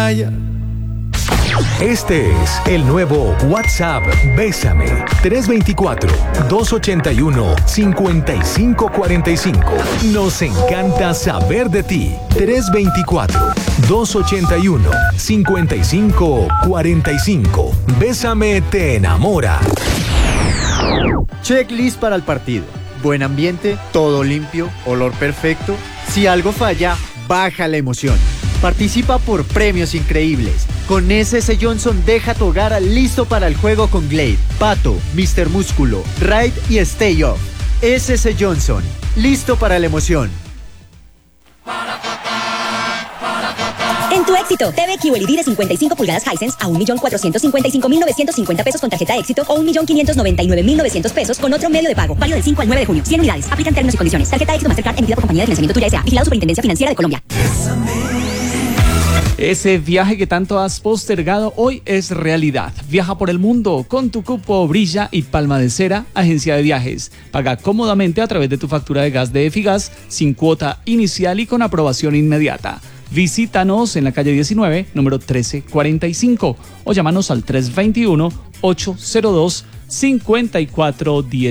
Este es el nuevo WhatsApp Bésame 324-281-5545. Nos encanta saber de ti. 324-281-5545. Bésame te enamora. Checklist para el partido. Buen ambiente, todo limpio, olor perfecto. Si algo falla, baja la emoción. Participa por premios increíbles. Con SS Johnson deja tu hogar listo para el juego con Glade, Pato, Mr. Músculo, Ride y Stay Off. SS Johnson, listo para la emoción. En tu éxito, TV QLED de 55 pulgadas Hisense a 1.455.950 pesos con tarjeta éxito o 1.599.900 pesos con otro medio de pago. Válido del 5 al 9 de junio. 100 unidades. Aplican términos y condiciones. Tarjeta éxito Mastercard emitida por compañía de financiamiento Tuya S.A. Vigilado Superintendencia Financiera de Colombia. Ese viaje que tanto has postergado hoy es realidad. Viaja por el mundo con tu cupo Brilla y Palma de Cera, agencia de viajes. Paga cómodamente a través de tu factura de gas de Efigas, sin cuota inicial y con aprobación inmediata. Visítanos en la calle 19, número 1345 o llámanos al 321-802-5410.